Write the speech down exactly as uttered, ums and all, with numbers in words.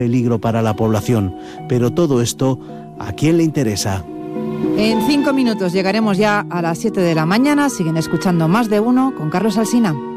peligro para la población. Pero todo esto, ¿a quién le interesa? En cinco minutos llegaremos ya a las siete de la mañana. Siguen escuchando Más de Uno con Carlos Alsina.